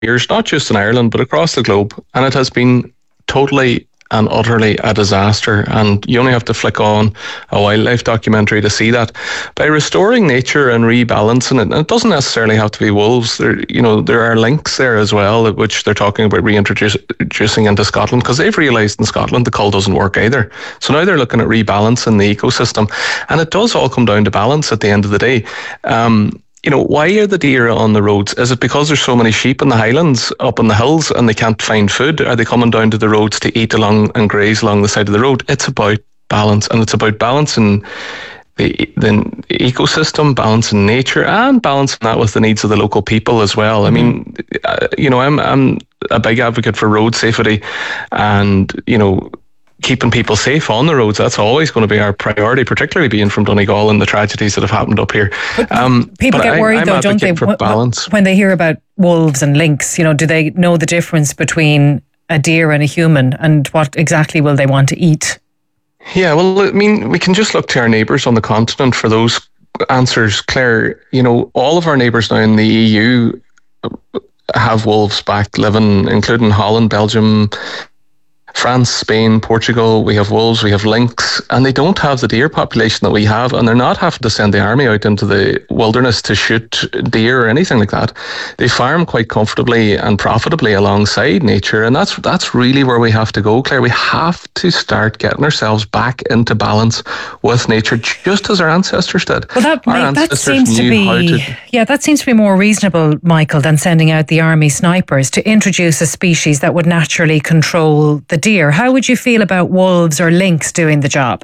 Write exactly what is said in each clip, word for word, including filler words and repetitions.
years, not just in Ireland, but across the globe. And it has been totally and utterly a disaster. And you only have to flick on a wildlife documentary to see that. By restoring nature and rebalancing it, and it doesn't necessarily have to be wolves. There, you know, there are lynx there as well, which they're talking about reintroducing into Scotland, because they've realised in Scotland the cull doesn't work either. So now they're looking at rebalancing the ecosystem, and it does all come down to balance at the end of the day. Um, You know, why are the deer on the roads? Is it because there's so many sheep in the highlands, up in the hills, and they can't find food? Are they coming down to the roads to eat along and graze along the side of the road? It's about balance, and it's about balancing the, the ecosystem, balancing nature, and balancing that with the needs of the local people as well. I mean, uh, you know, I'm I'm a big advocate for road safety, and you know, keeping people safe on the roads. That's always going to be our priority, particularly being from Donegal and the tragedies that have happened up here. Um, people get worried I, though, don't they, for balance. when they hear about wolves and lynx? You know, do they know the difference between a deer and a human, and what exactly will they want to eat? Yeah, well, I mean, we can just look to our neighbours on the continent for those answers, Claire. You know, all of our neighbours now in the E U have wolves back living, including Holland, Belgium, France, Spain, Portugal. We have wolves, we have lynx, and they don't have the deer population that we have, and they're not having to send the army out into the wilderness to shoot deer or anything like that. They farm quite comfortably and profitably alongside nature, and that's that's really where we have to go, Claire. We have to start getting ourselves back into balance with nature, just as our ancestors did. Well, that, our mate, that seems to be to, yeah, that seems to be more reasonable, Michael, than sending out the army snipers to introduce a species that would naturally control the deer. How would you feel about wolves or lynx doing the job?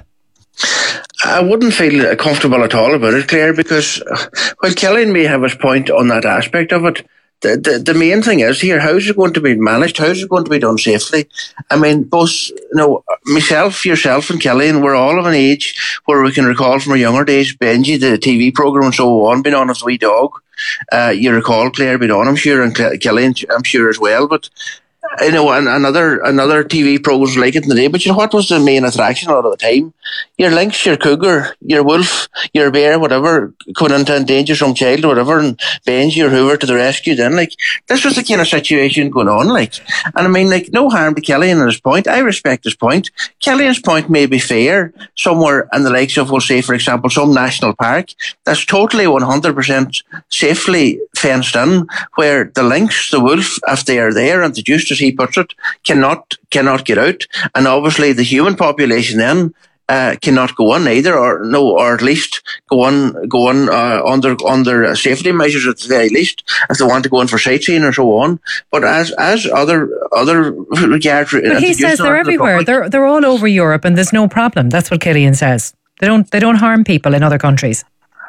I wouldn't feel comfortable at all about it, Claire, because while Killian may have his point on that aspect of it, the, the, the main thing is here, how is it going to be managed? How is it going to be done safely? I mean, both, you know, myself, yourself and Killian, we're all of an age where we can recall from our younger days, Benji, the T V programme and so on, being on as a wee dog. Uh, you recall Claire being on, I'm sure, and Killian, I'm sure as well, but you know, and another another T V programs like it in the day. But you know what was the main attraction a lot of the time? Your lynx, your cougar, your wolf, your bear, whatever, coming into endanger some child or whatever, and Benji or whoever to the rescue. Then, like, this was the kind of situation going on. Like, and I mean, like, no harm to Killian and his point. I respect his point. Killian's point may be fair somewhere in the likes of, we'll say, for example, some national park that's totally one hundred percent safely fenced in, where the lynx, the wolf, if they are there and the juice, as he puts it, cannot cannot get out, and obviously the human population then uh, cannot go on either, or no, or at least go on go on uh, under under safety measures at the very least if they want to go in for sightseeing or so on. But as as other other regards, but he says they're everywhere. The they're they're all over Europe, and there's no problem. That's what Killian says. They don't they don't harm people in other countries.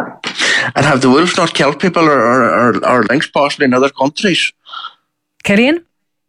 And have the wolves not killed people or or, or, or lynx possibly in other countries? Killian?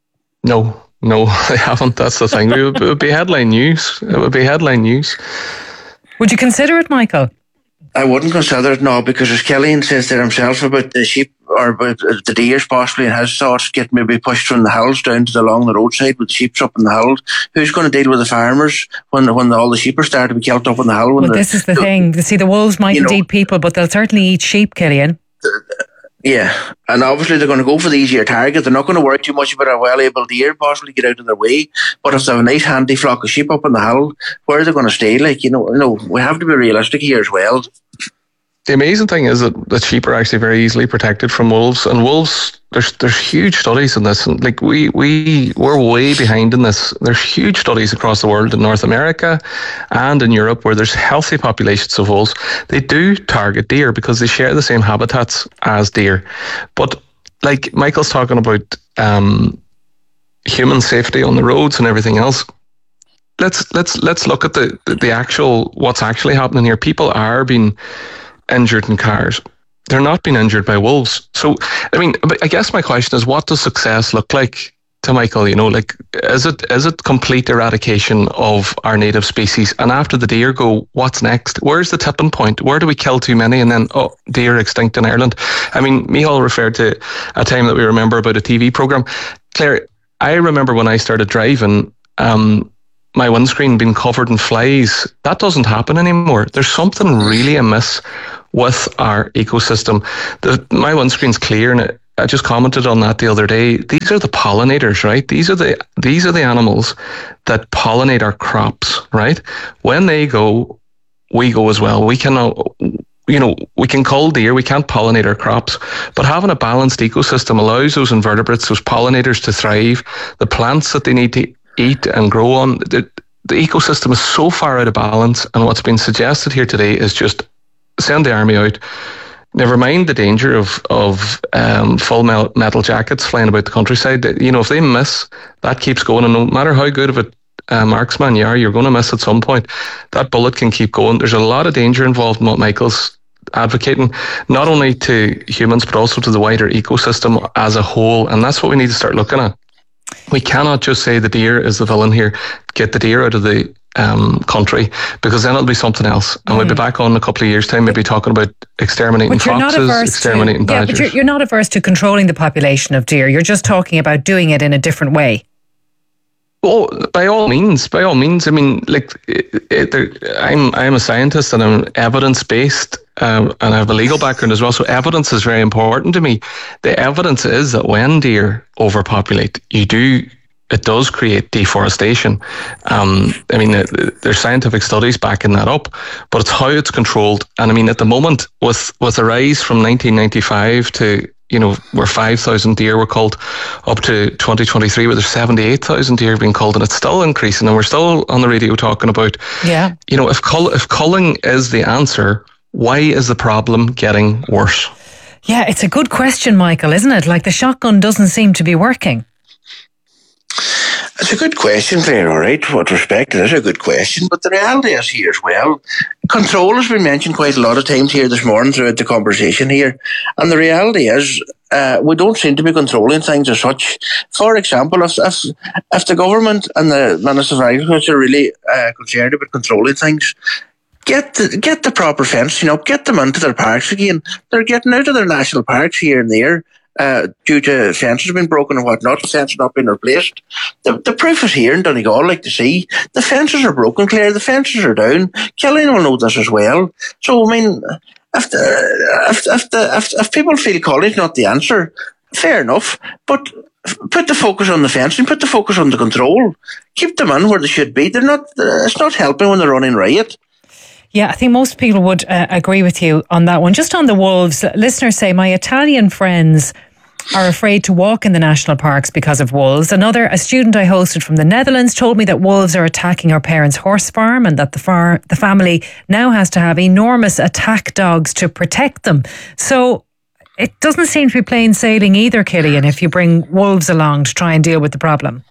No, no, they haven't. That's the thing. It would, it would be headline news. It would be headline news. Would you consider it, Michael? I wouldn't consider it, no, because as Killian says there himself about the sheep or about the deers possibly in his thoughts get maybe pushed from the hills down to the, along the roadside with the sheep up in the hills. Who's going to deal with the farmers when when all the sheep are starting to be killed up in the hill? Well, the, this is the, the thing. See, the wolves might indeed know, people, but they'll certainly eat sheep, Killian. The, Yeah, and obviously they're going to go for the easier target. They're not going to worry too much about a well-able deer, possibly get out of their way. But if they have a nice handy flock of sheep up in the hill, where are they going to stay? Like, you know, you know, we have to be realistic here as well. The amazing thing is that, that sheep are actually very easily protected from wolves, and wolves, there's there's huge studies in this. And like we we we're way behind in this. There's huge studies across the world in North America and in Europe where there's healthy populations of wolves. They do target deer because they share the same habitats as deer. But like Michael's talking about um, human safety on the roads and everything else. Let's let's let's look at the the actual what's actually happening here. People are being injured in cars. They're not being injured by wolves. So, I mean, I guess my question is, what does success look like to Michael? You know, like, is it is it complete eradication of our native species? And after the deer go, what's next? Where's the tipping point? Where do we kill too many and then, oh, deer extinct in Ireland? I mean, Micheál referred to a time that we remember about a T V programme. Claire, I remember when I started driving, um, my windscreen being covered in flies. That doesn't happen anymore. There's something really amiss with our ecosystem. The, my windscreen's clear and it, I just commented on that the other day. These are the pollinators, right? These are the these are the animals that pollinate our crops, right? When they go, we go as well. We cannot, you know, we can cull deer, we can't pollinate our crops, but having a balanced ecosystem allows those invertebrates, those pollinators to thrive. The plants that they need to eat and grow on, the, the ecosystem is so far out of balance, and what's been suggested here today is just send the army out. Never mind the danger of of um, full metal jackets flying about the countryside. You know, if they miss, that keeps going, and no matter how good of a uh, marksman you are, you're going to miss at some point. That bullet can keep going. There's a lot of danger involved in what Michael's advocating, not only to humans but also to the wider ecosystem as a whole, and that's what we need to start looking at. We cannot just say the deer is the villain here. Get the deer out of the um, country, because then it'll be something else, and mm. we'll be back on in a couple of years' time, maybe talking about exterminating foxes, exterminating to, yeah, badgers. but you're, you're not averse to controlling the population of deer. You're just talking about doing it in a different way. Oh, by all means, by all means. I mean, like, it, it, there, I'm I'm a scientist and I'm evidence based, um, and I have a legal background as well. So evidence is very important to me. The evidence is that when deer overpopulate, you do. It does create deforestation. Um, I mean, there's scientific studies backing that up, but it's how it's controlled. And I mean, at the moment, with with a rise from nineteen ninety-five to, you know, where five thousand deer were culled, up to twenty twenty-three, where there's seventy-eight thousand deer being culled, and it's still increasing. And we're still on the radio talking about, yeah, you know, if cull, if culling is the answer, why is the problem getting worse? Yeah, it's a good question, Michael, isn't it? Like, the shotgun doesn't seem to be working. It's a good question, Claire, all right, with respect, it is a good question, but the reality is here as well. Control has been mentioned quite a lot of times here this morning throughout the conversation here, and the reality is uh, we don't seem to be controlling things as such. For example, if if, if the government and the Minister of Agriculture are really uh, concerned about controlling things, Get the, get the proper fencing up, get them into their parks again. They're getting out of their national parks here and there uh, due to fences being broken and whatnot, fences not being replaced. The, the proof is here in Donegal, like to see. The fences are broken, Claire, the fences are down. Killeen will know this as well. So, I mean, if, the, if, if, the, if, if people feel college not the answer, fair enough, but put the focus on the fencing, put the focus on the control. Keep them in where they should be. They're not. Uh, it's not helping when they're running riot. Yeah, I think most people would uh, agree with you on that one. Just on the wolves, listeners say, my Italian friends are afraid to walk in the national parks because of wolves. Another, a student I hosted from the Netherlands, told me that wolves are attacking our parents' horse farm, and that the far, the family now has to have enormous attack dogs to protect them. So it doesn't seem to be plain sailing either, Killian, if you bring wolves along to try and deal with the problem.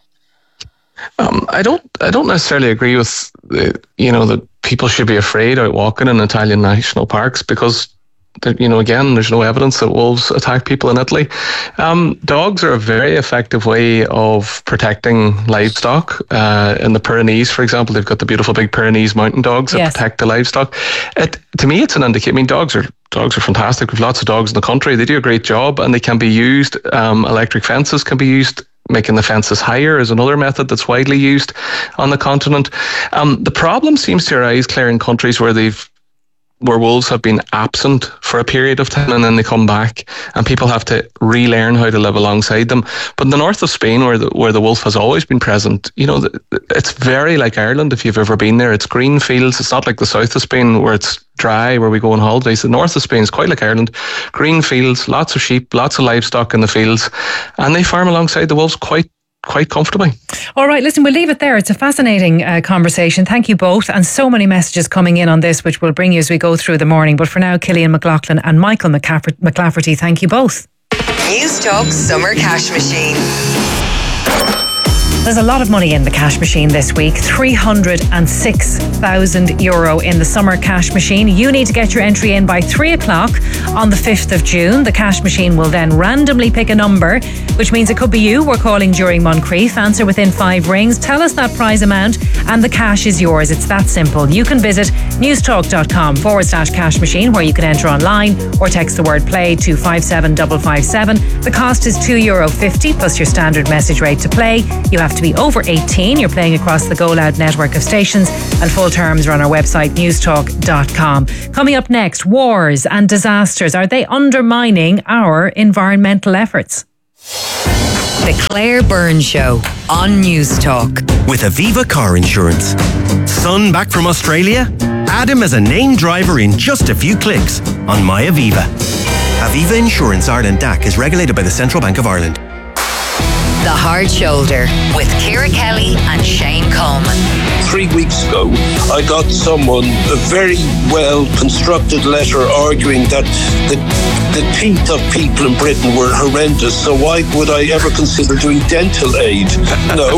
Um, I don't. I don't necessarily agree with the, you know, that people should be afraid out walking in Italian national parks, because, you know, again, there's no evidence that wolves attack people in Italy. Um, dogs are a very effective way of protecting livestock. Uh, in the Pyrenees, for example, they've got the beautiful big Pyrenees mountain dogs that yes. protect the livestock. It, to me, it's an indicator. I mean, dogs are dogs are fantastic. We've lots of dogs in the country. They do a great job, and they can be used. Um, electric fences can be used. Making the fences higher is another method that's widely used on the continent. Um, the problem seems to arise, Claire, in countries where they've where wolves have been absent for a period of time, and then they come back and people have to relearn how to live alongside them. But in the north of Spain, where the, where the wolf has always been present, you know, it's very like Ireland if you've ever been there. It's green fields. It's not like the south of Spain where it's dry, where we go on holidays. The north of Spain is quite like Ireland. Green fields, lots of sheep, lots of livestock in the fields, and they farm alongside the wolves quite quite comfortably. All right, listen, we'll leave it there. It's a fascinating uh, conversation. Thank you both, and so many messages coming in on this, which we'll bring you as we go through the morning. But for now, Killian McLaughlin and Michael McLafferty, thank you both. News Talk Summer Cash Machine. There's a lot of money in the cash machine this week, three hundred six thousand euro in the summer cash machine. You need to get your entry in by three o'clock on the fifth of June. The cash machine will then randomly pick a number, which means it could be you we're calling during Moncrief. Answer within five rings, tell us that prize amount, and the cash is yours. It's that simple. You can visit newstalk.com forward slash cash machine, where you can enter online or text the word play to five seven five five seven. The cost is two euro fifty plus your standard message rate to play. You have to be over eighteen. You're playing across the Go Loud network of stations, and full terms are on our website, newstalk dot com. Coming up next, wars and disasters. Are they undermining our environmental efforts? The Claire Byrne Show on News Talk. With Aviva Car Insurance. Son back from Australia? Add him as a named driver in just a few clicks on My Aviva. Aviva Insurance Ireland D A C is regulated by the Central Bank of Ireland. The Hard Shoulder with Ciara Kelly and Shane Coleman. Three weeks ago, I got someone a very well-constructed letter arguing that the, the teeth of people in Britain were horrendous, so why would I ever consider doing dental aid? No.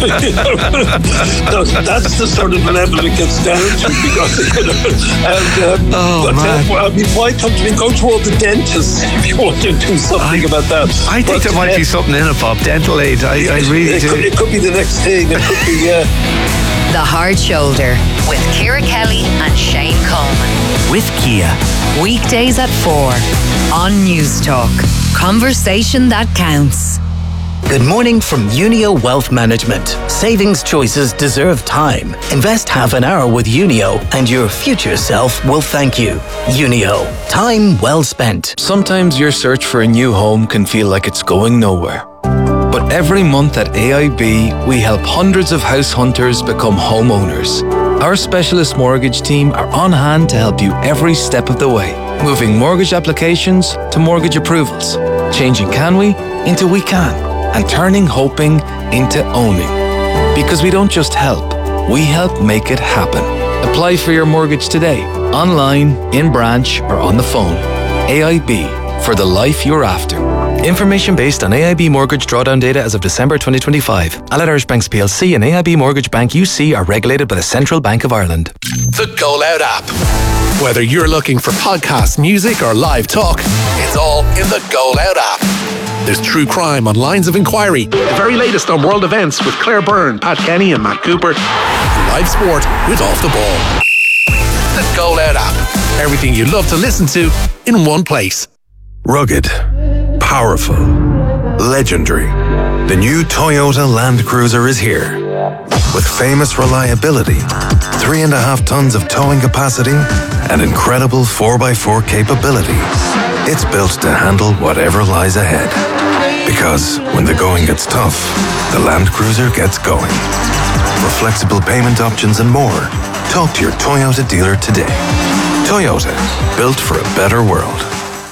No, that's the sort of level it gets down to. Because, you know, and, um, oh, but, man. Uh, I mean, why come to me? Go to all the dentists if you want to do something I, about that. I think but, there might uh, be something in it, Bob. Dental aid. I, I really it do. Could, it could be the next thing. It could be, yeah. The Hard Shoulder with Ciara Kelly and Shane Coleman. With Kia. Weekdays at four on News Talk. Conversation that counts. Good morning from Unio Wealth Management. Savings choices deserve time. Invest half an hour with Unio and your future self will thank you. Unio. Time well spent. Sometimes your search for a new home can feel like it's going nowhere. But every month at A I B, we help hundreds of house hunters become homeowners. Our specialist mortgage team are on hand to help you every step of the way, moving mortgage applications to mortgage approvals, changing can we into we can, and turning hoping into owning. Because we don't just help, we help make it happen. Apply for your mortgage today, online, in branch, or on the phone. A I B, for the life you're after. Information based on A I B mortgage drawdown data as of December twenty twenty-five. Allied Irish Banks P L C and A I B Mortgage Bank U C are regulated by the Central Bank of Ireland. The Go Loud app. Whether you're looking for podcast, music, or live talk, it's all in the Go Loud app. There's true crime on Lines of Inquiry, the very latest on world events with Claire Byrne, Pat Kenny, and Matt Cooper, live sport with Off the Ball. The Go Loud app. Everything you love to listen to in one place. Rugged, powerful, legendary. The new Toyota Land Cruiser is here. With famous reliability, three and a half tons of towing capacity, and incredible four by four capability. It's built to handle whatever lies ahead. Because when the going gets tough, the Land Cruiser gets going. For flexible payment options and more, talk to your Toyota dealer today. Toyota, built for a better world.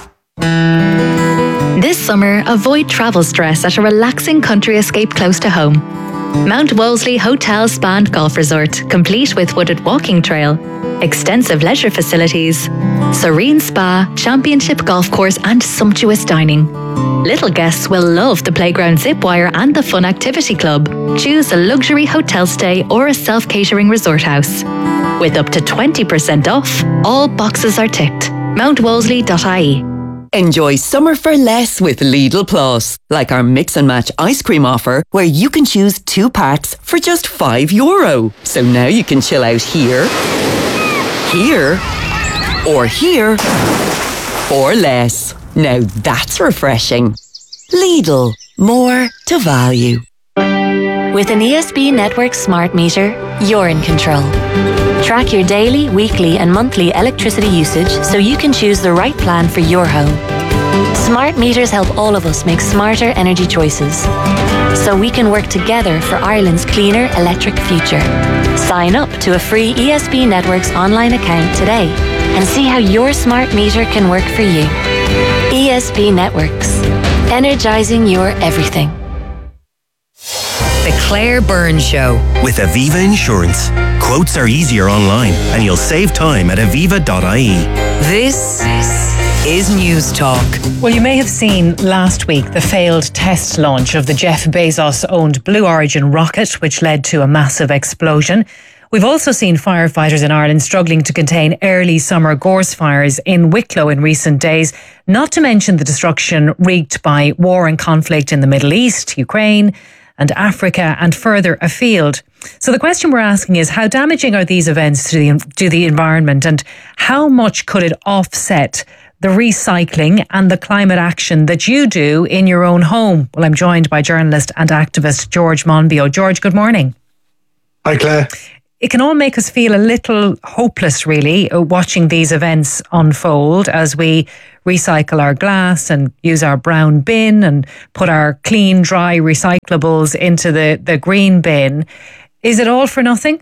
This summer, avoid travel stress at a relaxing country escape close to home. Mount Wolseley Hotel Spa and Golf Resort, complete with wooded walking trail, extensive leisure facilities, serene spa, championship golf course and sumptuous dining. Little guests will love the playground zip wire and the fun activity club. Choose a luxury hotel stay or a self-catering resort house. With up to twenty percent off, all boxes are ticked. mount wolseley dot I E. Enjoy summer for less with Lidl Plus, like our mix and match ice cream offer, where you can choose two packs for just five euro. So now you can chill out here, here, or here, or less. Now that's refreshing. Lidl, more to value. With an E S B Network smart meter, you're in control. Track your daily, weekly and monthly electricity usage so you can choose the right plan for your home. Smart meters help all of us make smarter energy choices, so we can work together for Ireland's cleaner electric future. Sign up to a free E S B Networks online account today and see how your smart meter can work for you. E S B Networks. Energizing your everything. The Claire Byrne Show. With Aviva Insurance. Quotes are easier online and you'll save time at aviva dot I E. This is News Talk. Well, you may have seen last week the failed test launch of the Jeff Bezos-owned Blue Origin rocket, which led to a massive explosion. We've also seen firefighters in Ireland struggling to contain early summer gorse fires in Wicklow in recent days, not to mention the destruction wreaked by war and conflict in the Middle East, Ukraine, and Africa and further afield. So the question we're asking is, how damaging are these events to the, to the environment, and how much could it offset the recycling and the climate action that you do in your own home? Well, I'm joined by journalist and activist George Monbiot. George, good morning. Hi, Claire. It can all make us feel a little hopeless, really, watching these events unfold as we recycle our glass and use our brown bin and put our clean, dry recyclables into the, the green bin. Is it all for nothing?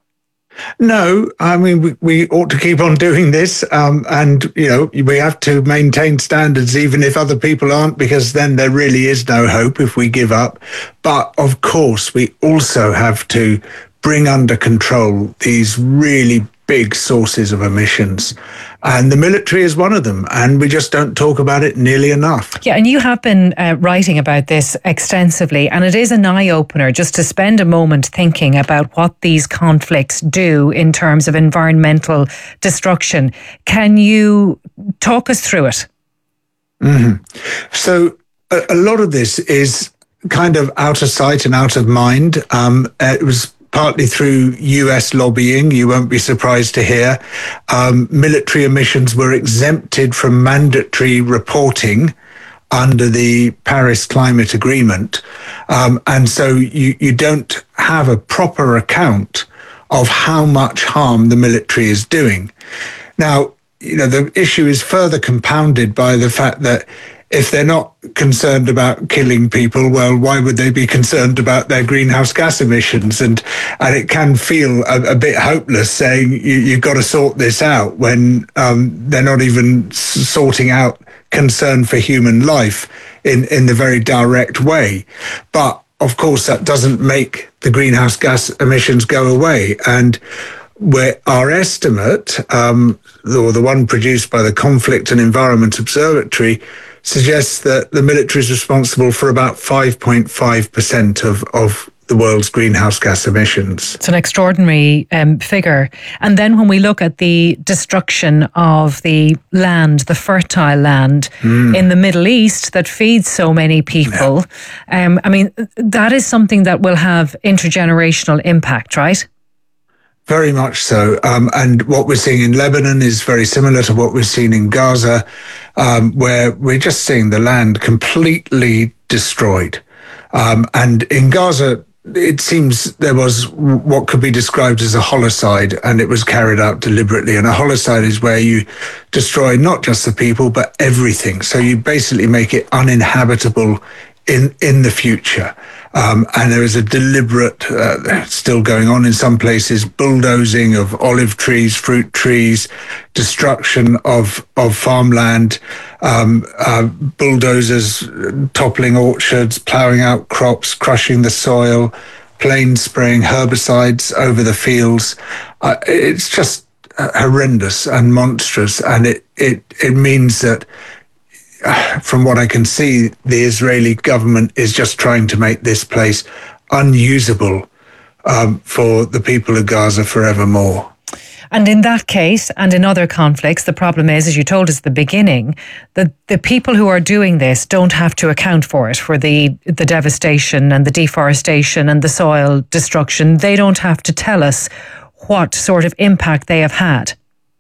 No, I mean, we, we ought to keep on doing this. Um, and, you know, we have to maintain standards even if other people aren't, because then there really is no hope if we give up. But, of course, we also have to bring under control these really big sources of emissions. And the military is one of them. And we just don't talk about it nearly enough. Yeah, and you have been uh, writing about this extensively. And it is an eye-opener just to spend a moment thinking about what these conflicts do in terms of environmental destruction. Can you talk us through it? Mm-hmm. So a, a lot of this is kind of out of sight and out of mind. Um, it was partly through U S lobbying, you won't be surprised to hear. Um, military emissions were exempted from mandatory reporting under the Paris Climate Agreement. Um, and so you, you don't have a proper account of how much harm the military is doing. Now, you know, the issue is further compounded by the fact that if they're not concerned about killing people, well, why would they be concerned about their greenhouse gas emissions? And and it can feel a, a bit hopeless saying you, you've got to sort this out when um, they're not even sorting out concern for human life in, in the very direct way. But, of course, that doesn't make the greenhouse gas emissions go away. And where our estimate, um, or the one produced by the Conflict and Environment Observatory, suggests that the military is responsible for about five point five percent of, of the world's greenhouse gas emissions. It's an extraordinary um, figure. And then when we look at the destruction of the land, the fertile land mm. in the Middle East that feeds so many people, yeah. um, I mean, that is something that will have intergenerational impact, right? Very much so. Um, and what we're seeing in Lebanon is very similar to what we're seeing in Gaza, um, where we're just seeing the land completely destroyed. Um, and in Gaza, it seems there was what could be described as a holocide, and it was carried out deliberately. And a holocide is where you destroy not just the people, but everything. So you basically make it uninhabitable in, in the future. Um, and there is a deliberate, uh, still going on in some places, bulldozing of olive trees, fruit trees, destruction of, of farmland, um, uh, bulldozers toppling orchards, ploughing out crops, crushing the soil, planes spraying herbicides over the fields. Uh, it's just horrendous and monstrous. And it, it, it means that from what I can see, the Israeli government is just trying to make this place unusable um, for the people of Gaza forevermore. And in that case, and in other conflicts, the problem is, as you told us at the beginning, that the people who are doing this don't have to account for it, for the, the devastation and the deforestation and the soil destruction. They don't have to tell us what sort of impact they have had.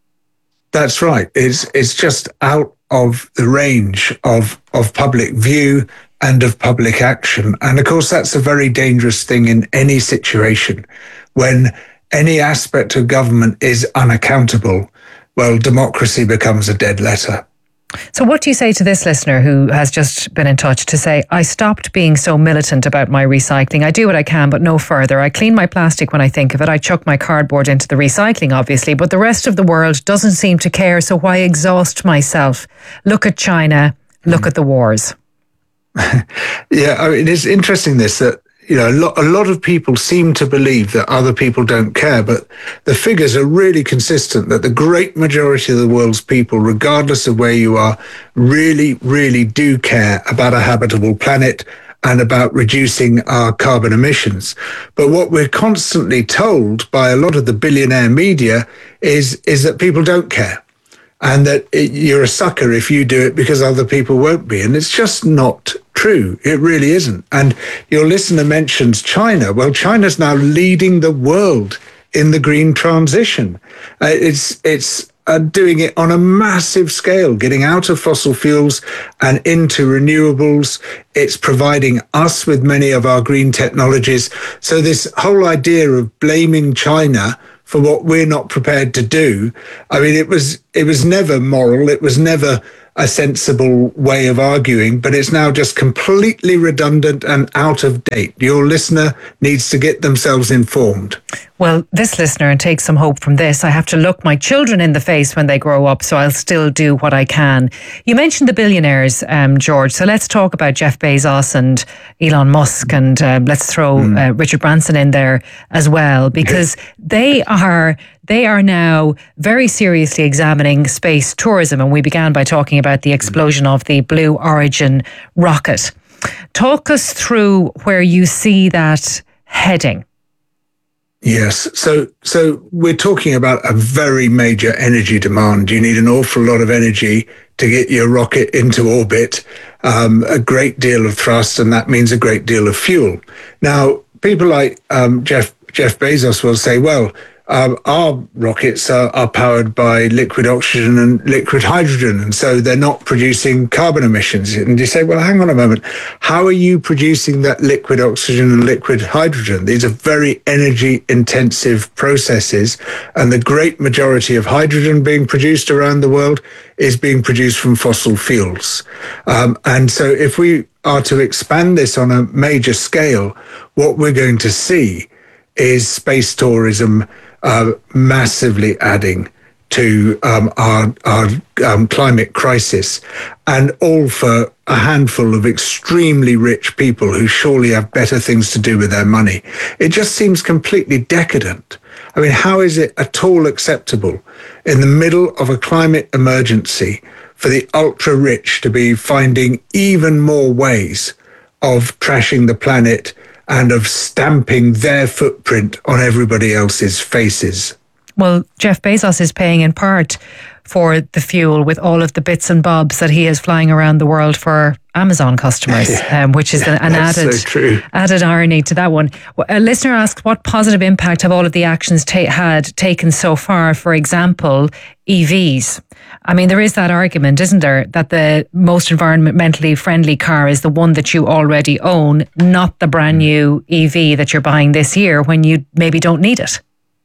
That's right. It's it's just out of the range of of public view and of public action. And of course, that's a very dangerous thing in any situation. When any aspect of government is unaccountable, well, democracy becomes a dead letter. So what do you say to this listener who has just been in touch to say, I stopped being so militant about my recycling. I do what I can, but no further. I clean my plastic when I think of it. I chuck my cardboard into the recycling, obviously, but the rest of the world doesn't seem to care. So why exhaust myself? Look at China. Look mm. at the wars. Yeah, I mean, it's interesting this, that you know, a lot, a lot of people seem to believe that other people don't care, but the figures are really consistent that the great majority of the world's people, regardless of where you are, really, really do care about a habitable planet and about reducing our carbon emissions. But what we're constantly told by a lot of the billionaire media is, is that people don't care. And that it, you're a sucker if you do it because other people won't be. And it's just not true. It really isn't. And your listener mentions China. Well, China's now leading the world in the green transition. Uh, it's it's are doing it on a massive scale, getting out of fossil fuels and into renewables. It's providing us with many of our green technologies. So this whole idea of blaming China for what we're not prepared to do, I mean, it was it was never moral. It was never a sensible way of arguing, but it's now just completely redundant and out of date. Your listener needs to get themselves informed. Well, this listener, and take some hope from this, I have to look my children in the face when they grow up, so I'll still do what I can. You mentioned the billionaires, um, George, so let's talk about Jeff Bezos and Elon Musk, and uh, let's throw mm. uh, Richard Branson in there as well, because they are... They are now very seriously examining space tourism, and we began by talking about the explosion of the Blue Origin rocket. Talk us through where you see that heading. Yes. So so we're talking about a very major energy demand. You need an awful lot of energy to get your rocket into orbit, um, a great deal of thrust, and that means a great deal of fuel. Now, people like um, Jeff Jeff Bezos will say, well, Um, our rockets are, are powered by liquid oxygen and liquid hydrogen, and so they're not producing carbon emissions. And you say, well, hang on a moment. How are you producing that liquid oxygen and liquid hydrogen? These are very energy-intensive processes, and the great majority of hydrogen being produced around the world is being produced from fossil fuels. Um, and so if we are to expand this on a major scale, what we're going to see is space tourism Uh, massively adding to um, our, our um, climate crisis, and all for a handful of extremely rich people who surely have better things to do with their money. It just seems completely decadent. I mean, how is it at all acceptable in the middle of a climate emergency for the ultra-rich to be finding even more ways of trashing the planet and of stamping their footprint on everybody else's faces? Well, Jeff Bezos is paying in part for the fuel with all of the bits and bobs that he is flying around the world for Amazon customers, yeah. um, which is an, an added so added irony to that one. A listener asked, what positive impact have all of the actions ta- had taken so far? For example, E Vs. I mean, there is that argument, isn't there, that the most environmentally friendly car is the one that you already own, not the brand new E V that you're buying this year when you maybe don't need it.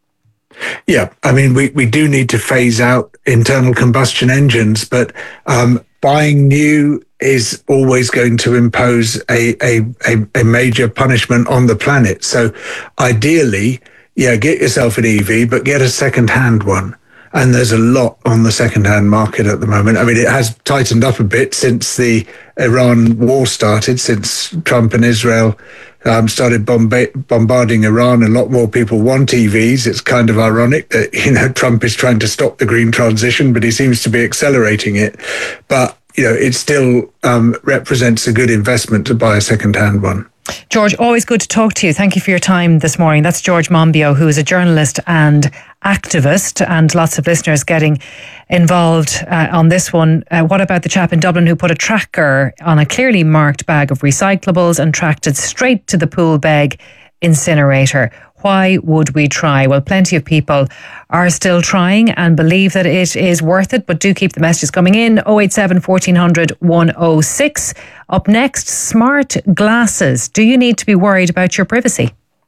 Yeah, I mean, we, we do need to phase out internal combustion engines, but um, buying new is always going to impose a, a, a, a major punishment on the planet. So ideally, yeah, get yourself an E V, but get a second-hand one. And there's a lot on the second-hand market at the moment. I mean, it has tightened up a bit since the Iran war started, since Trump and Israel um, started bomba- bombarding Iran. A lot more people want E Vs. It's kind of ironic that, you know, Trump is trying to stop the green transition, but he seems to be accelerating it. But, you know, it still um, represents a good investment to buy a second-hand one. George, always good to talk to you. Thank you for your time this morning. That's George Monbiot, who is a journalist and activist, and lots of listeners getting involved uh, on this one. Uh, what about the chap in Dublin who put a tracker on a clearly marked bag of recyclables and tracked it straight to the pool bag incinerator? Why would we try? Well, plenty of people are still trying and believe that it is worth it, but do keep the messages coming in. oh eight seven, fourteen hundred, one oh six. Up next, smart glasses. Do you need to be worried about your privacy?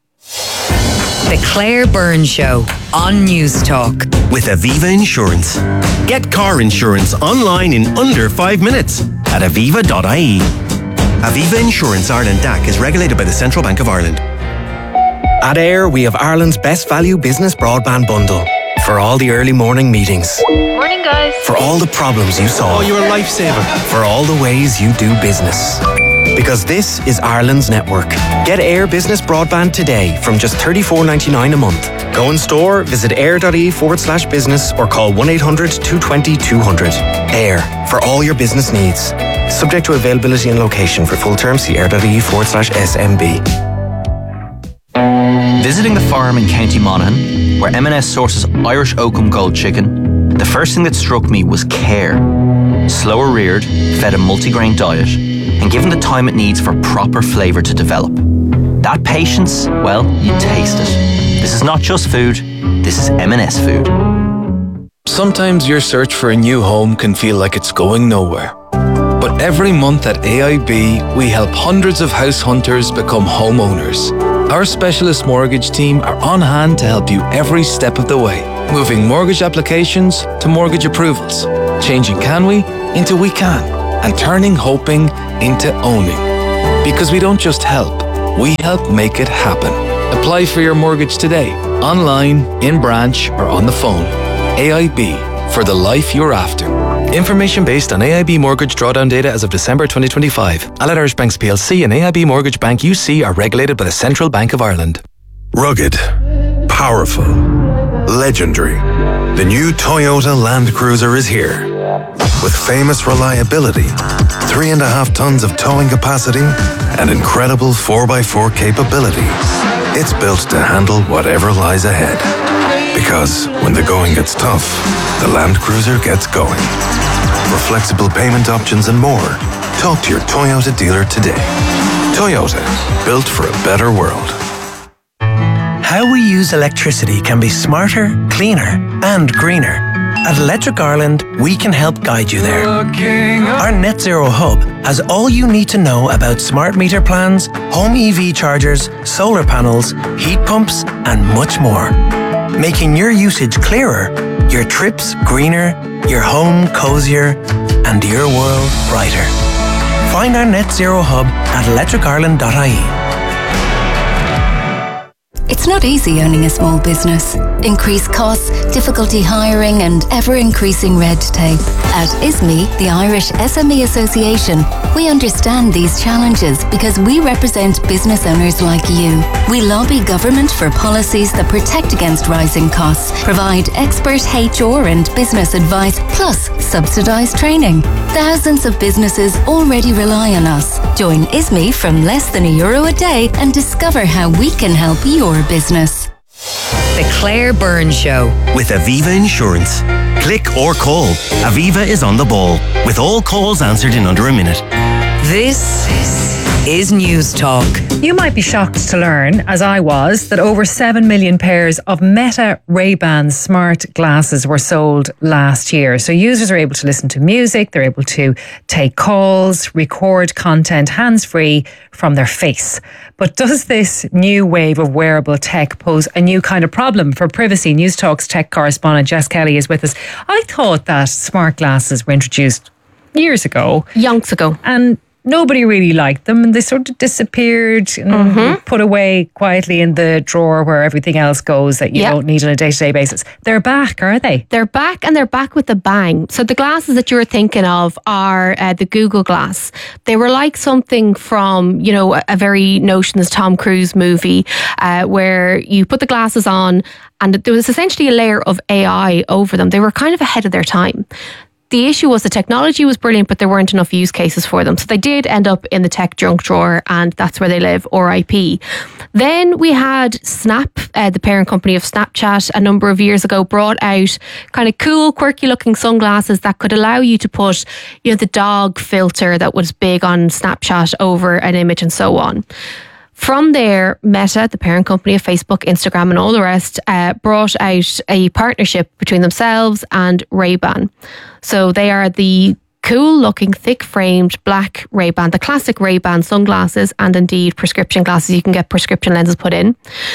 The Claire Byrne Show on News Talk. With Aviva Insurance. Get car insurance online in under five minutes at aviva dot I E. Aviva Insurance Ireland D A C is regulated by the Central Bank of Ireland. At Air, we have Ireland's best value business broadband bundle. For all the early morning meetings. Morning, guys. For all the problems you solve. Oh, you're a lifesaver. For all the ways you do business. Because this is Ireland's network. Get Air Business Broadband today from just thirty-four ninety-nine a month. Go in store, visit air.ie forward slash business or call one eight hundred, two two zero, two hundred. Air, for all your business needs. Subject to availability and location. For full terms, see air.ie forward slash SMB. Visiting the farm in County Monaghan, where M and S sources Irish Oakham Gold chicken, the first thing that struck me was care. Slower reared, fed a multigrain diet, and given the time it needs for proper flavour to develop. That patience, well, you taste it. This is not just food, this is M and S food. Sometimes your search for a new home can feel like it's going nowhere. But every month at A I B, we help hundreds of house hunters become homeowners. Our specialist mortgage team are on hand to help you every step of the way, moving mortgage applications to mortgage approvals, changing can we into we can, and turning hoping into owning. Because we don't just help, we help make it happen. Apply for your mortgage today, online, in branch, or on the phone. A I B, for the life you're after. Information based on A I B mortgage drawdown data as of December twenty twenty-five. Allied Irish Banks P L C and A I B Mortgage Bank U C are regulated by the Central Bank of Ireland. Rugged, powerful, legendary. The new Toyota Land Cruiser is here. With famous reliability, three and a half tons of towing capacity, and incredible four by four capability. It's built to handle whatever lies ahead. Because when the going gets tough, the Land Cruiser gets going. For flexible payment options and more, talk to your Toyota dealer today. Toyota, built for a better world. How we use electricity can be smarter, cleaner, and greener. At Electric Ireland, we can help guide you there. Our Net Zero Hub has all you need to know about smart meter plans, home E V chargers, solar panels, heat pumps, and much more. Making your usage clearer, your trips greener, your home cozier, and your world brighter. Find our Net Zero Hub at electric ireland dot I E. It's not easy owning a small business. Increased costs, difficulty hiring, and ever-increasing red tape. At I S M E, the Irish S M E Association, we understand these challenges because we represent business owners like you. We lobby government for policies that protect against rising costs, provide expert H R and business advice, plus subsidised training. Thousands of businesses already rely on us. Join I S M E from less than a euro a day and discover how we can help your business. The Claire Byrne Show with Aviva Insurance. Click or call. Aviva is on the ball, with all calls answered in under a minute. This is News Talk. You might be shocked to learn, as I was, that over seven million pairs of Meta Ray-Ban smart glasses were sold last year. So users are able to listen to music, they're able to take calls, record content hands-free from their face. But does this new wave of wearable tech pose a new kind of problem for privacy? News Talk's tech correspondent Jess Kelly is with us. I thought that smart glasses were introduced years ago. Yonks ago. And nobody really liked them, and they sort of disappeared and mm-hmm. put away quietly in the drawer where everything else goes that you yeah. don't need on a day-to-day basis. They're back, are they? They're back, and they're back with a bang. So the glasses that you're thinking of are uh, the Google Glass. They were like something from, you know, a, a very Notions Tom Cruise movie uh, where you put the glasses on and there was essentially a layer of A I over them. They were kind of ahead of their time. The issue was the technology was brilliant, but there weren't enough use cases for them. So they did end up in the tech junk drawer, and that's where they live, R I P. Then we had Snap, uh, the parent company of Snapchat, a number of years ago, brought out kind of cool, quirky looking sunglasses that could allow you to put, you know, the dog filter that was big on Snapchat over an image and so on. From there, Meta, the parent company of Facebook, Instagram and all the rest, uh, brought out a partnership between themselves and Ray-Ban. So they are the cool-looking, thick-framed black Ray-Ban, the classic Ray-Ban sunglasses, and indeed prescription glasses. You can get prescription lenses put in.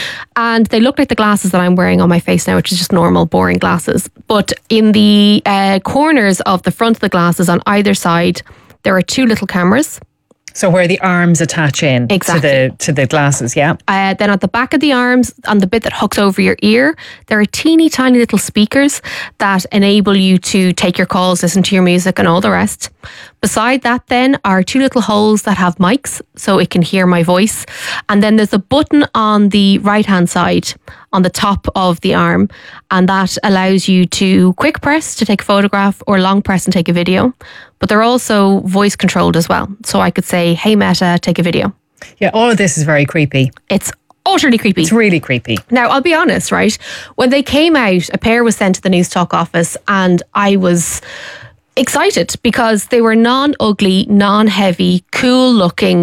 And they look like the glasses that I'm wearing on my face now, which is just normal, boring glasses. But in the uh, corners of the front of the glasses on either side, there are two little cameras. So where the arms attach in exactly. to the to the glasses, yeah. Uh, then at the back of the arms, on the bit that hooks over your ear, there are teeny tiny little speakers that enable you to take your calls, listen to your music and all the rest. Beside that then are two little holes that have mics so it can hear my voice. And then there's a button on the right hand side on the top of the arm, and that allows you to quick press to take a photograph or long press and take a video. But they're also voice controlled as well. So I could say, hey Meta, take a video. Yeah, all of this is very creepy. It's utterly creepy. It's really creepy. Now, I'll be honest, right? When they came out, a pair was sent to the News Talk office and I was excited because they were non-ugly, non-heavy, cool-looking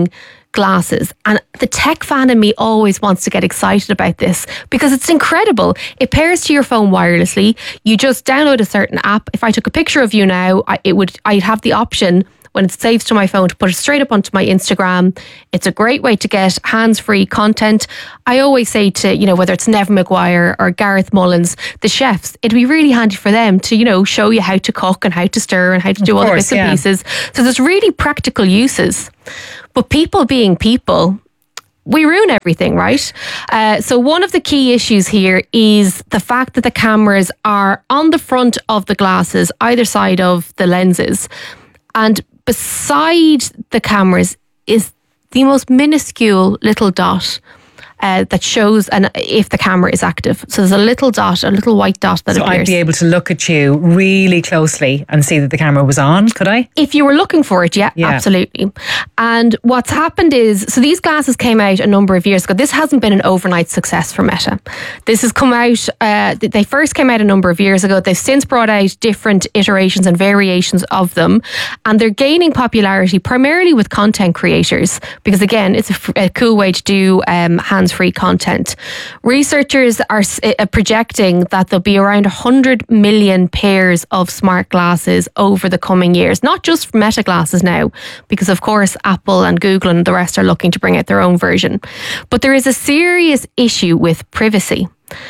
glasses. And the tech fan in me always wants to get excited about this because it's incredible. It pairs to your phone wirelessly. You just download a certain app. If I took a picture of you now, I, it would I'd have the option when it saves to my phone to put it straight up onto my Instagram. It's a great way to get hands-free content. I always say to, you know, whether it's Nev Maguire or Gareth Mullins, the chefs, it'd be really handy for them to, you know, show you how to cook and how to stir and how to do all the bits and pieces. So there's really practical uses. But people being people, we ruin everything, right? Uh, so one of the key issues here is the fact that the cameras are on the front of the glasses, either side of the lenses. And beside the cameras is the most minuscule little dot uh, that shows an, if the camera is active. So there's a little dot, a little white dot that so appears. I'd be able to look at you really closely and see that the camera was on, could I? If you were looking for it, yeah, yeah, absolutely. And what's happened is, so these glasses came out a number of years ago. This hasn't been an overnight success for Meta. This has come out, uh, they first came out a number of years ago. They've since brought out different iterations and variations of them. And they're gaining popularity primarily with content creators because, again, it's a, a cool way to do um, hands-free content. Researchers are uh, projecting that there'll be around one hundred million pairs of smart glasses over the coming years. Not just Meta glasses now, because of course Apple and Google and the rest are looking to bring out their own version. But there is a serious issue with privacy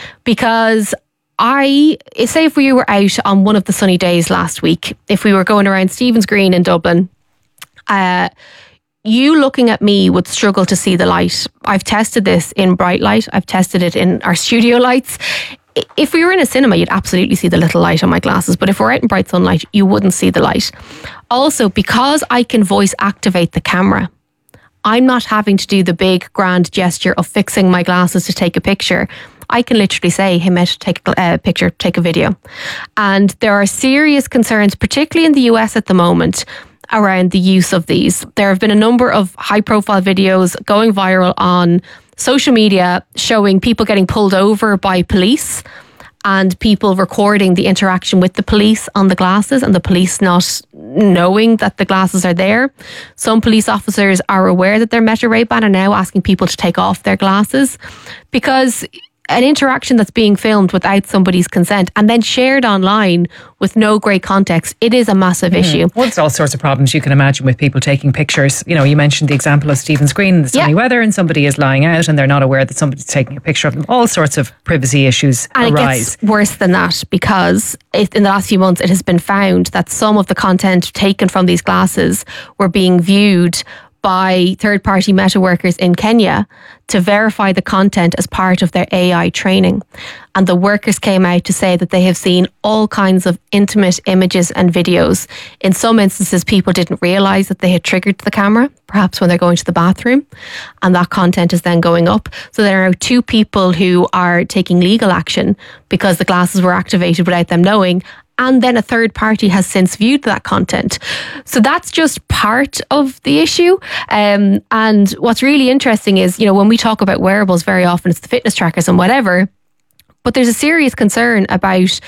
because I, say if we were out on one of the sunny days last week, if we were going around Stephen's Green in Dublin, uh, you looking at me would struggle to see the light. I've tested this in bright light. I've tested it in our studio lights. If we were in a cinema, you'd absolutely see the little light on my glasses. But if we're out in bright sunlight, you wouldn't see the light. Also, because I can voice activate the camera, I'm not having to do the big grand gesture of fixing my glasses to take a picture. I can literally say, hey, Met, take a uh, picture, take a video. And there are serious concerns, particularly in the U S at the moment, around the use of these. There have been a number of high-profile videos going viral on social media showing people getting pulled over by police and people recording the interaction with the police on the glasses and the police not knowing that the glasses are there. Some police officers are aware that they're Meta Ray-Ban and now asking people to take off their glasses because an interaction that's being filmed without somebody's consent and then shared online with no great context, it is a massive mm. issue. Well, there's all sorts of problems you can imagine with people taking pictures. You know, you mentioned the example of Stephen's Green in the sunny yeah. weather and somebody is lying out and they're not aware that somebody's taking a picture of them. All sorts of privacy issues and arise. It gets worse than that because it, in the last few months it has been found that some of the content taken from these glasses were being viewed by third-party Meta workers in Kenya to verify the content as part of their A I training. And the workers came out to say that they have seen all kinds of intimate images and videos. In some instances, people didn't realise that they had triggered the camera, perhaps when they're going to the bathroom, and that content is then going up. So there are two people who are taking legal action because the glasses were activated without them knowing, and then a third party has since viewed that content. So that's just part of the issue. Um, and what's really interesting is, you know, when we talk about wearables, very often it's the fitness trackers and whatever. But there's a serious concern about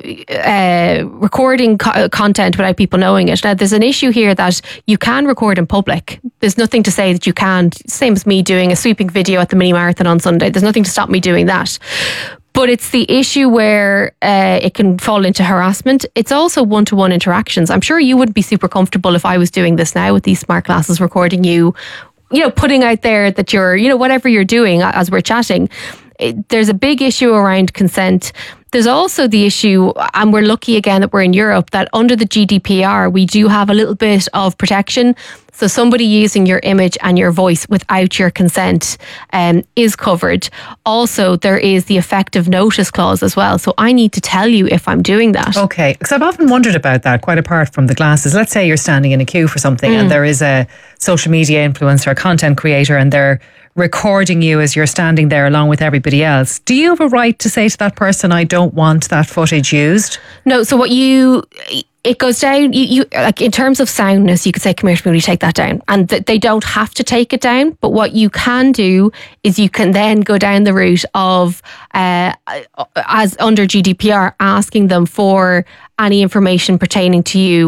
uh, recording co- content without people knowing it. Now, there's an issue here that you can record in public. There's nothing to say that you can't. Same as me doing a sweeping video at the mini marathon on Sunday. There's nothing to stop me doing that. But it's the issue where uh, it can fall into harassment. It's also one-to-one interactions. I'm sure you wouldn't be super comfortable if I was doing this now with these smart glasses, recording you, you know, putting out there that you're, you know, whatever you're doing as we're chatting. It, there's a big issue around consent. There's also the issue, and we're lucky again that we're in Europe, that under the G D P R, we do have a little bit of protection. So somebody using your image and your voice without your consent um, is covered. Also, there is the effective notice clause as well. So I need to tell you if I'm doing that. Okay, because I've often wondered about that, quite apart from the glasses. Let's say you're standing in a queue for something mm. and there is a social media influencer, a content creator, and they're recording you as you're standing there along with everybody else. Do you have a right to say to that person, I don't want that footage used? No, so what you... It goes down, you, you like in terms of soundness, you could say, come here to me, take that down. And th- they don't have to take it down. But what you can do is you can then go down the route of, uh, as under G D P R, asking them for any information pertaining to you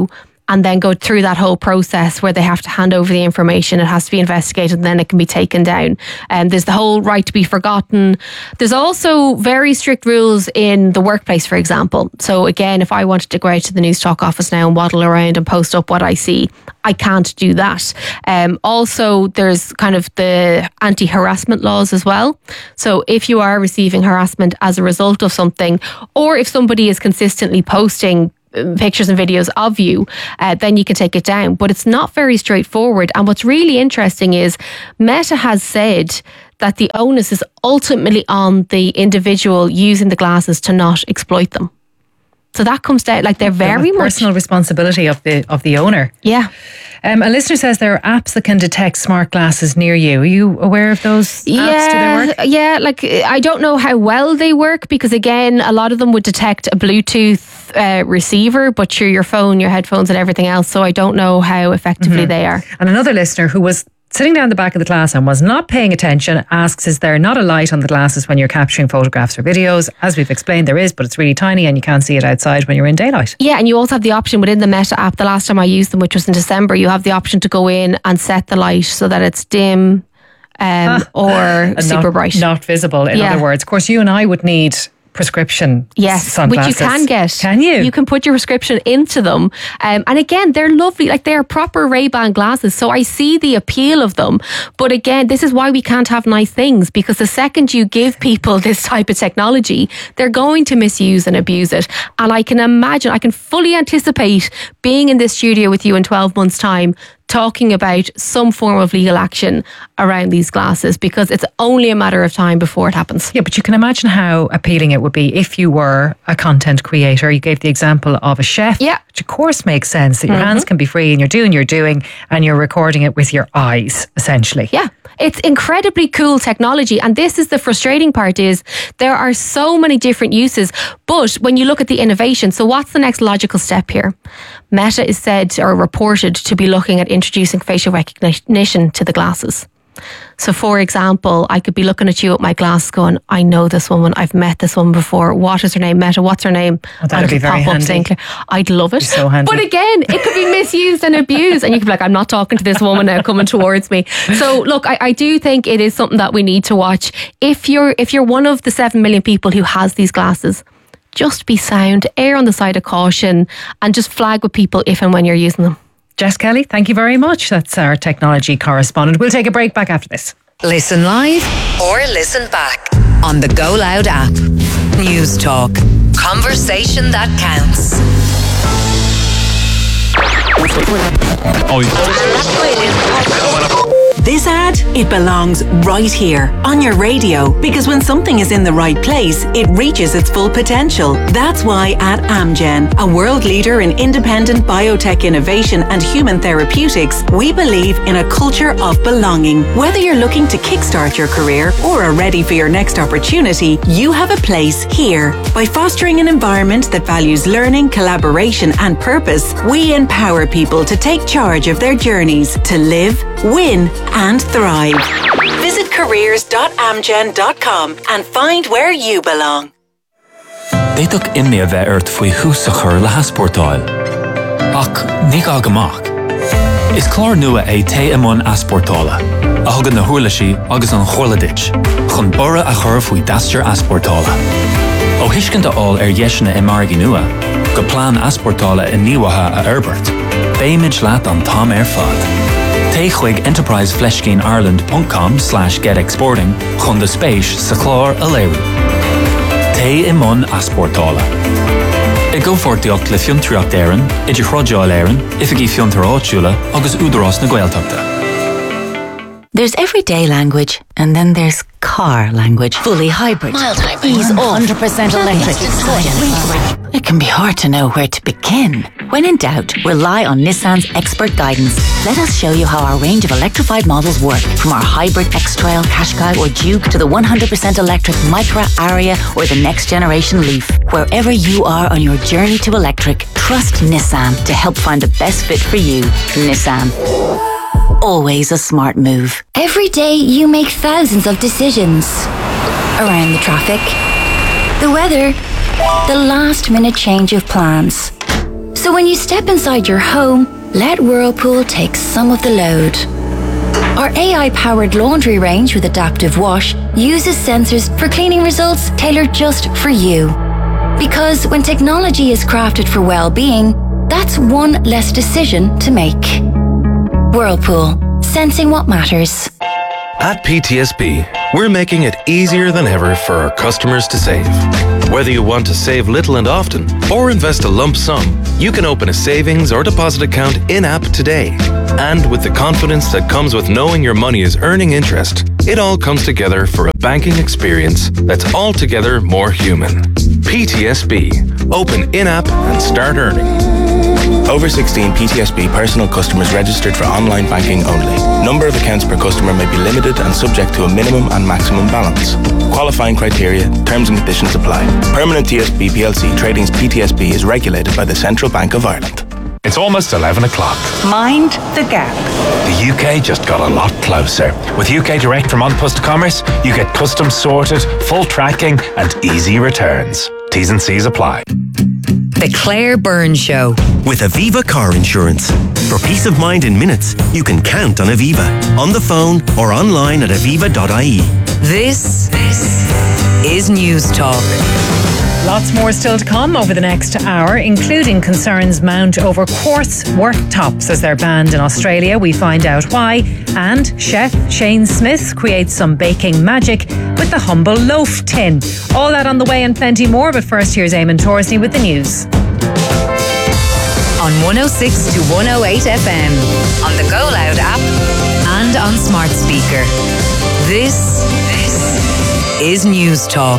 and then go through that whole process where they have to hand over the information. It has to be investigated and then it can be taken down. And um, there's the whole right to be forgotten. There's also very strict rules in the workplace, for example. So again, if I wanted to go out to the News Talk office now and waddle around and post up what I see, I can't do that. Um, also, there's kind of the anti-harassment laws as well. So if you are receiving harassment as a result of something, or if somebody is consistently posting pictures and videos of you, uh, then you can take it down. But it's not very straightforward. And what's really interesting is Meta has said that the onus is ultimately on the individual using the glasses to not exploit them. So that comes down, like they're very the much personal responsibility of the of the owner. Yeah. Um, a listener says there are apps that can detect smart glasses near you. Are you aware of those apps? Yeah, Do they work? yeah. Like I don't know how well they work because again, a lot of them would detect a Bluetooth uh, receiver, but through your phone, your headphones, and everything else. So I don't know how effectively Mhm. they are. And another listener who was sitting down the back of the class and was not paying attention asks, is there not a light on the glasses when you're capturing photographs or videos? As we've explained, there is, but it's really tiny and you can't see it outside when you're in daylight. Yeah, and you also have the option within the Meta app. The last time I used them, which was in December, you have the option to go in and set the light so that it's dim um, or And super not, bright. Not visible, in Yeah. other words. Of course, you and I would need prescription Yes, sunglasses. which you can get. Can you? You can put your prescription into them. Um, and again, they're lovely. Like they're proper Ray-Ban glasses. So I see the appeal of them. But again, this is why we can't have nice things, because the second you give people this type of technology, they're going to misuse and abuse it. And I can imagine, I can fully anticipate being in this studio with you in twelve months' time, talking about some form of legal action around these glasses, because it's only a matter of time before it happens. Yeah, but you can imagine how appealing it would be if you were a content creator. You gave the example of a chef, yeah. which of course makes sense, that your Mhm. hands can be free and you're doing your doing and you're recording it with your eyes, essentially. Yeah. It's incredibly cool technology. And this is the frustrating part, is there are so many different uses. But when you look at the innovation, so what's the next logical step here? Meta is said or reported to be looking at introducing facial recognition to the glasses. So for example, I could be looking at you with my glasses going, I know this woman, I've met this woman before. What is her name? Meta, what's her name? Oh, that'd And be it'll very pop up handy. Sinclair. I'd love it. Be so handy. But again, it could be misused and abused, and you could be like, I'm not talking to this woman now coming towards me. So look, I, I do think it is something that we need to watch. If you're if you're one of the seven million people who has these glasses, just be sound, err on the side of caution, and just flag with people if and when you're using them. Jess Kelly, thank you very much. That's our technology correspondent. We'll take a break back after this. Listen live or listen back on the Go Loud app. News Talk. Conversation that counts. This ad, it belongs right here on your radio, because when something is in the right place, it reaches its full potential. That's why at Amgen, a world leader in independent biotech innovation and human therapeutics, we believe in a culture of belonging. Whether you're looking to kickstart your career or are ready for your next opportunity, you have a place here. By fostering an environment that values learning, collaboration and purpose, we empower people to take charge of their journeys, to live, win and thrive. Visit careers dot amgen dot com and find where you belong. Déadach imní a bheith airt faoi húsachar le haspórtáil. Ach, ní gá gamach. Is clár nua é té imón aspórtála, a thugann na huirlaisí agus an chorladit, chun bora a chur faoi dastear aspórtála. Ó hiiscint aáil ar dheisina i margaí nua, go plán aspórtála in níomhatha a Herbert, béimiid leat an tám ar fad. Té chuig enterprisefleshgaineIreland.com slash get exporting chun de spéis sa chlár a léirú. Té imón aspórtála. I go fortiocht le fiontriacht éireann, idir chrodáil éireann, ifigí fiontar áitiúla agus údarás na Gaeltachta. There's everyday language, and then there's car language. Fully hybrid. Mild hybrid. Ease off. one hundred percent electric. It can be hard to know where to begin. When in doubt, rely on Nissan's expert guidance. Let us show you how our range of electrified models work. From our hybrid X-Trail, Qashqai or Duke to the one hundred percent electric Micra, Aria or the next generation Leaf. Wherever you are on your journey to electric, trust Nissan to help find the best fit for you. Nissan. Always a smart move. Every day you make thousands of decisions. Around the traffic, the weather, the last minute change of plans. So when you step inside your home, let Whirlpool take some of the load. Our A I-powered laundry range with Adaptive Wash uses sensors for cleaning results tailored just for you. Because when technology is crafted for well-being, that's one less decision to make. Whirlpool, sensing what matters. At P T S B, we're making it easier than ever for our customers to save. Whether you want to save little and often or invest a lump sum, you can open a savings or deposit account in-app today. And with the confidence that comes with knowing your money is earning interest, it all comes together for a banking experience that's altogether more human. P T S B. Open in-app and start earning. Over sixteen P T S B personal customers registered for online banking only. Number of accounts per customer may be limited and subject to a minimum and maximum balance. Qualifying criteria, terms and conditions apply. Permanent T S B P L C Trading's P T S B is regulated by the Central Bank of Ireland. It's almost eleven o'clock. Mind the gap. The U K just got a lot closer. With U K Direct from An Post Commerce, you get customs sorted, full tracking and easy returns. T's and C's apply. The Claire Byrne Show. With Aviva Car Insurance. For peace of mind in minutes, you can count on Aviva. On the phone or online at aviva dot I E. This, this is News Talk. Lots more still to come over the next hour, including concerns mount over quartz worktops as they're banned in Australia. We find out why. And chef Shane Smith creates some baking magic with the humble loaf tin. All that on the way and plenty more, but first here's Eamon Torsney with the news. On one oh six to one oh eight F M, on the Go Loud app and on smart speaker. This, this is News Talk.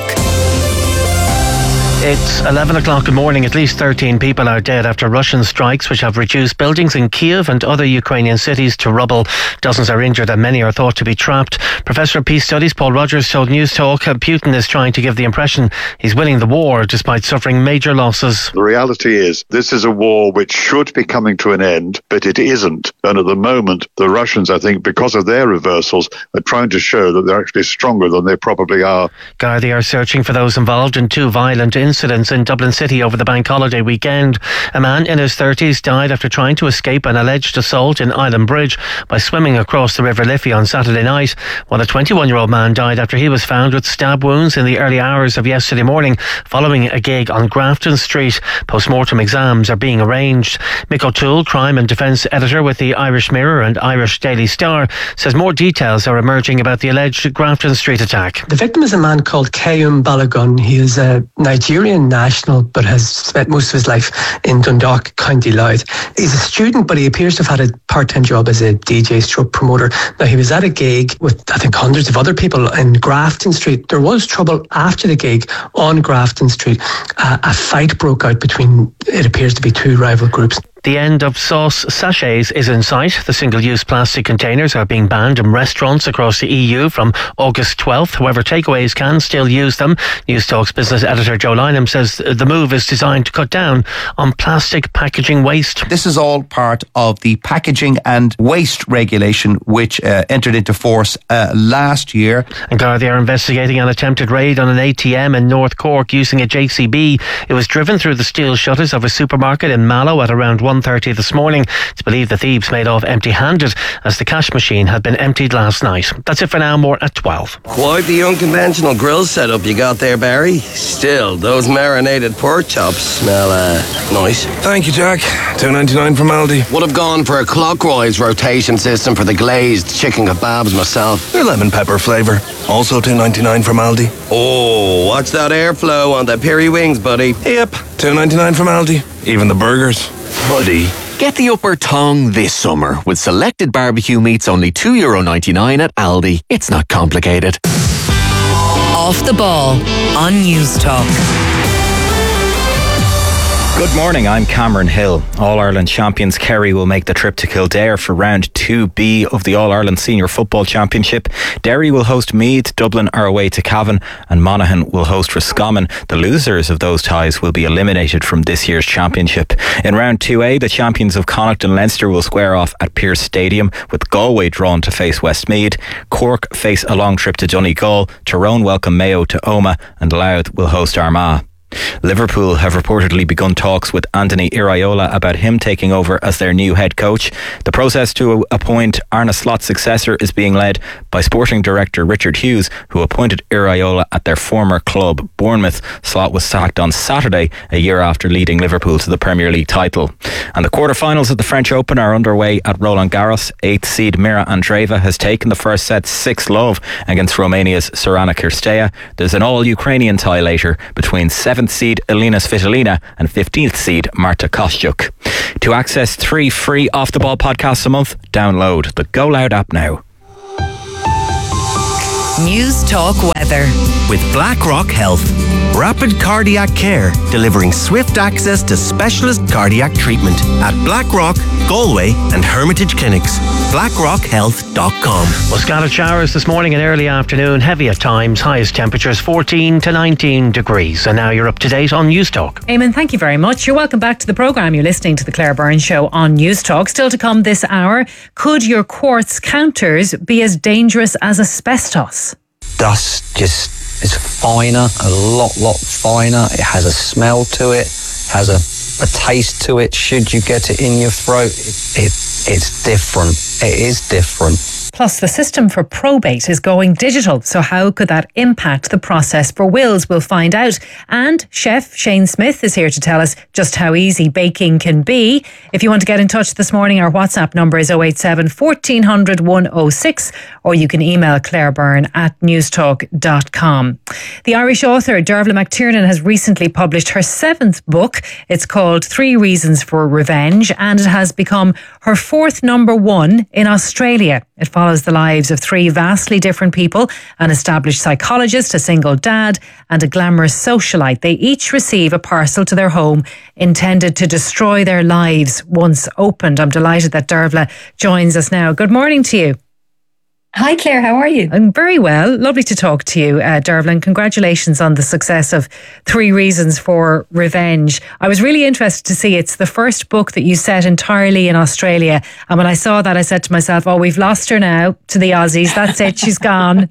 It's eleven o'clock in the morning. At least thirteen people are dead after Russian strikes which have reduced buildings in Kiev and other Ukrainian cities to rubble. Dozens are injured and many are thought to be trapped. Professor of Peace Studies Paul Rogers told News Talk Putin is trying to give the impression he's winning the war despite suffering major losses. The reality is this is a war which should be coming to an end, but it isn't. And at the moment, the Russians, I think, because of their reversals, are trying to show that they're actually stronger than they probably are. Gardaí are searching for those involved in two violent incidents incidents in Dublin City over the bank holiday weekend. A man in his thirties died after trying to escape an alleged assault in Island Bridge by swimming across the River Liffey on Saturday night, while a twenty-one-year-old man died after he was found with stab wounds in the early hours of yesterday morning following a gig on Grafton Street. Post-mortem exams are being arranged. Mick O'Toole, crime and defence editor with the Irish Mirror and Irish Daily Star, says more details are emerging about the alleged Grafton Street attack. The victim is a man called Kayum Balogun. He is a Nigerian national but has spent most of his life in Dundalk, County Louth. He's a student, but he appears to have had a part-time job as a D J stroke promoter. Now, he was at a gig with, I think, hundreds of other people in Grafton Street. There was trouble after the gig on Grafton Street. Uh, a fight broke out between, it appears to be, two rival groups. The end of sauce sachets is in sight. The single-use plastic containers are being banned in restaurants across the E U from August twelfth. However, takeaways can still use them. News Talk's business editor Joe Lynham says the move is designed to cut down on plastic packaging waste. This is all part of the packaging and waste regulation which uh, entered into force uh, last year. And Gardaí are investigating an attempted raid on an A T M in North Cork using a J C B. It was driven through the steel shutters of a supermarket in Mallow at around one thirty this morning. It's believed the thieves made off empty-handed as the cash machine had been emptied last night. That's it for now. More at twelve. Quite the unconventional grill setup you got there, Barry. Still, those marinated pork chops smell uh, nice. Thank you, Jack. two ninety-nine from Aldi. Would have gone for a clockwise rotation system for the glazed chicken kebabs myself. They're lemon pepper flavour. Also two ninety-nine from Aldi. Oh, watch that airflow on the peri wings, buddy. Yep, two ninety-nine from Aldi. Even the burgers. Buddy, get the upper tongue this summer with selected barbecue meats only two euro ninety-nine at Aldi. It's not complicated. Off the ball on News Talk. Good morning, I'm Cameron Hill. All-Ireland champions Kerry will make the trip to Kildare for round two B of the All-Ireland Senior Football Championship. Derry will host Meath, Dublin are away to Cavan and Monaghan will host Roscommon. The losers of those ties will be eliminated from this year's championship. In round two A, the champions of Connacht and Leinster will square off at Pearse Stadium, with Galway drawn to face Westmeath. Cork face a long trip to Donegal, Tyrone welcome Mayo to Omagh and Louth will host Armagh. Liverpool have reportedly begun talks with Anthony Iraola about him taking over as their new head coach. The process to appoint Arne Slot's successor is being led by sporting director Richard Hughes, who appointed Iraola at their former club, Bournemouth. Slot was sacked on Saturday, a year after leading Liverpool to the Premier League title. And the quarter-finals of the French Open are underway at Roland Garros. Eighth seed Mira Andreeva has taken the first set six love against Romania's Sorana Cirstea. There's an all-Ukrainian tie later between seventh seed Elina Svitolina and fifteenth seed Marta Kostyuk. To access three free Off the Ball podcasts a month, download the Go Loud app now. News Talk Weather. With BlackRock Health. Rapid cardiac care, delivering swift access to specialist cardiac treatment at Blackrock, Galway and Hermitage Clinics. blackrock health dot com. Well, scattered showers this morning and early afternoon, heavy at times, highest temperatures fourteen to nineteen degrees. And now you're up to date on News Talk. Eamon, thank you very much. You're welcome back to the programme. You're listening to the Claire Byrne Show on News Talk. Still to come this hour, could your quartz counters be as dangerous as asbestos? Dust just is finer, a lot, lot finer. It has a smell to it, has a, a taste to it. Should you get it in your throat, it, it it's different. It is different. Plus, the system for probate is going digital. So how could that impact the process for wills? We'll find out. And chef Shane Smith is here to tell us just how easy baking can be. If you want to get in touch this morning, our WhatsApp number is oh eight seven, fourteen hundred, one oh six, or you can email Claire Byrne at newstalk dot com. The Irish author Dervla McTiernan has recently published her seventh book. It's called Three Reasons for Revenge, and it has become her fourth number one in Australia. It follows the lives of three vastly different people, an established psychologist, a single dad, and a glamorous socialite. They each receive a parcel to their home intended to destroy their lives once opened. I'm delighted that Dervla joins us now. Good morning to you. Hi Claire, how are you? I'm very well. Lovely to talk to you, uh, Dervla, and congratulations on the success of Three Reasons for Revenge. I was really interested to see it's the first book that you set entirely in Australia, and when I saw that I said to myself, oh, we've lost her now to the Aussies. That's it, she's gone.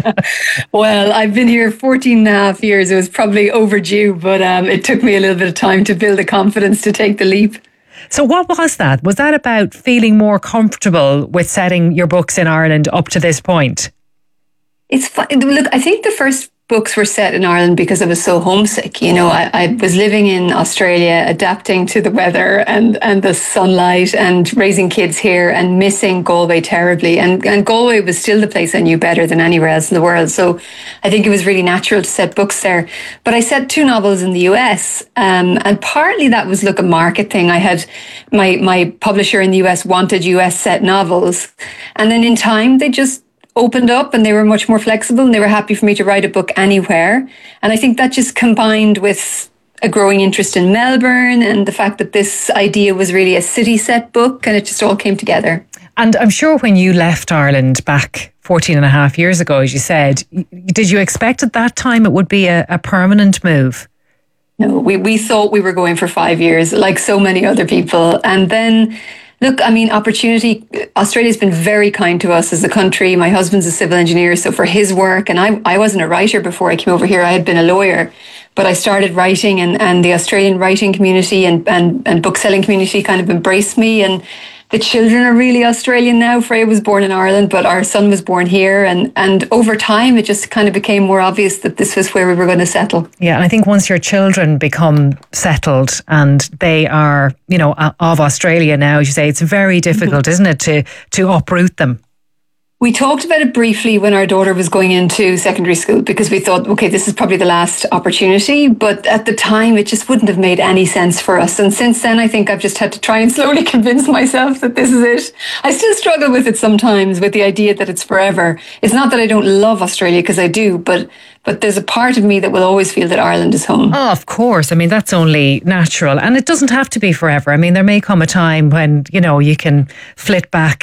Well, I've been here fourteen and a half years. It was probably overdue, but um, it took me a little bit of time to build the confidence to take the leap. So what was that? Was that about feeling more comfortable with setting your books in Ireland up to this point? It's fun. Look, I think the first books were set in Ireland because I was so homesick. You know, I, I was living in Australia, adapting to the weather and, and the sunlight and raising kids here and missing Galway terribly. And, and Galway was still the place I knew better than anywhere else in the world. So I think it was really natural to set books there. But I set two novels in the U S. Um, and partly that was, look, a market thing. I had my, my publisher in the U S wanted U S set novels. And then in time, they just opened up and they were much more flexible and they were happy for me to write a book anywhere. And I think that just combined with a growing interest in Melbourne and the fact that this idea was really a city set book, and it just all came together. And I'm sure when you left Ireland back fourteen and a half years ago, as you said, did you expect at that time it would be a, a permanent move? No, we, we thought we were going for five years, like so many other people. And then look, I mean, opportunity, Australia's been very kind to us as a country. My husband's a civil engineer, so for his work, and I, I wasn't a writer before I came over here, I had been a lawyer, but I started writing and, and the Australian writing community and, and, and book selling community kind of embraced me, and the children are really Australian now. Freya was born in Ireland, but our son was born here. And, and over time, it just kind of became more obvious that this was where we were going to settle. Yeah, and I think once your children become settled and they are, you know, of Australia now, as you say, it's very difficult, mm-hmm. isn't it, to, to uproot them? We talked about it briefly when our daughter was going into secondary school because we thought, okay, this is probably the last opportunity. But at the time, it just wouldn't have made any sense for us. And since then, I think I've just had to try and slowly convince myself that this is it. I still struggle with it sometimes, with the idea that it's forever. It's not that I don't love Australia, because I do, but but there's a part of me that will always feel that Ireland is home. Oh, of course. I mean, that's only natural. And it doesn't have to be forever. I mean, there may come a time when, you know, you can flit back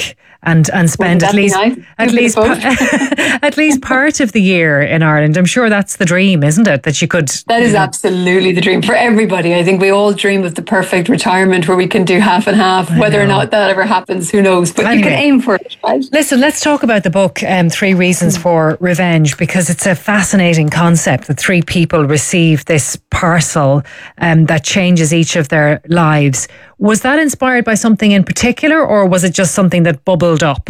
and and spend at least nice? at least pa- at least part of the year in Ireland. I'm sure that's the dream, isn't it? That you could. That is absolutely the dream for everybody. I think we all dream of the perfect retirement where we can do half and half. I Whether know. or not that ever happens, who knows? But anyway, you can aim for it, right? Listen, let's talk about the book, um, Three Reasons for Revenge, because it's a fascinating concept that three people receive this parcel um, that changes each of their lives. Was that inspired by something in particular, or was it just something that bubbled up?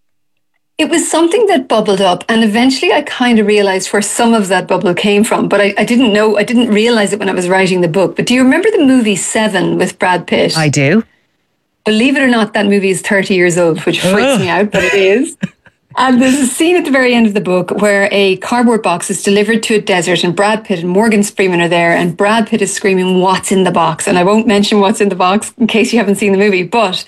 It was something that bubbled up, and eventually I kind of realised where some of that bubble came from, but I, I didn't know, I didn't realise it when I was writing the book. But do you remember the movie Seven with Brad Pitt? I do. Believe it or not, that movie is thirty years old, which freaks Ugh. me out, but it is. And there's a scene at the very end of the book where a cardboard box is delivered to a desert and Brad Pitt and Morgan Freeman are there, and Brad Pitt is screaming, "What's in the box?" And I won't mention what's in the box in case you haven't seen the movie, but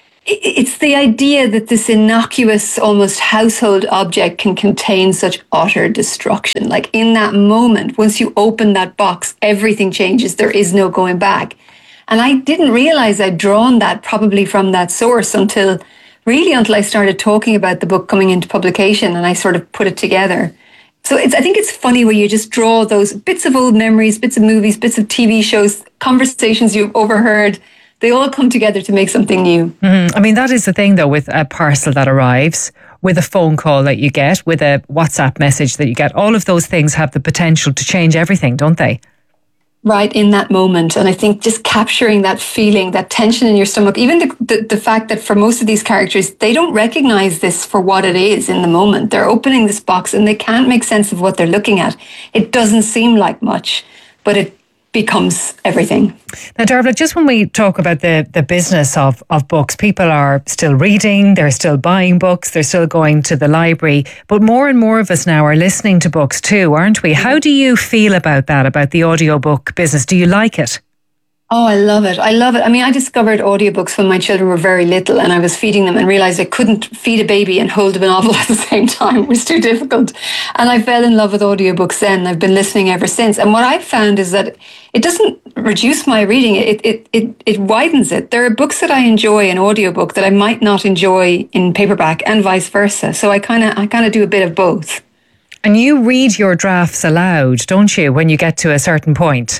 it's the idea that this innocuous, almost household object can contain such utter destruction. Like in that moment, once you open that box, everything changes. There is no going back. And I didn't realize I'd drawn that probably from that source until really until I started talking about the book coming into publication, and I sort of put it together. So it's, I think it's funny where you just draw those bits of old memories, bits of movies, bits of T V shows, conversations you've overheard. They all come together to make something new. Mm-hmm. I mean, that is the thing, though, with a parcel that arrives, with a phone call that you get, with a WhatsApp message that you get. All of those things have the potential to change everything, don't they? Right, in that moment. And I think just capturing that feeling, that tension in your stomach, even the, the, the fact that for most of these characters, they don't recognize this for what it is in the moment. They're opening this box and they can't make sense of what they're looking at. It doesn't seem like much, but it becomes everything. Now, Darla, just when we talk about the, the business of, of books, people are still reading, they're still buying books, they're still going to the library, but more and more of us now are listening to books too, aren't we? How do you feel about that, about the audiobook business? Do you like it? Oh, I love it. I love it. I mean, I discovered audiobooks when my children were very little and I was feeding them and realised I couldn't feed a baby and hold a novel at the same time. It was too difficult. And I fell in love with audiobooks then. I've been listening ever since. And what I've found is that it doesn't reduce my reading. It, it, it, it widens it. There are books that I enjoy in audiobook that I might not enjoy in paperback and vice versa. So I kind of I kind of do a bit of both. And you read your drafts aloud, don't you, when you get to a certain point?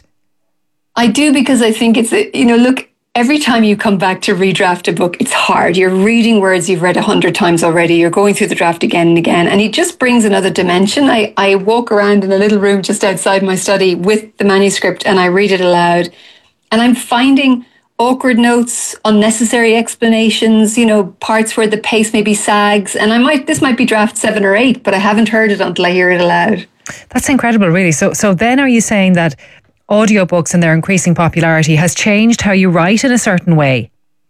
I do, because I think it's, you know, look, every time you come back to redraft a book, it's hard. You're reading words you've read a hundred times already. You're going through the draft again and again. And it just brings another dimension. I, I walk around in a little room just outside my study with the manuscript and I read it aloud. And I'm finding awkward notes, unnecessary explanations, you know, parts where the pace maybe sags. And I might, this might be draft seven or eight, but I haven't heard it until I hear it aloud. That's incredible, really. So, so then are you saying that audiobooks and their increasing popularity has changed how you write in a certain way?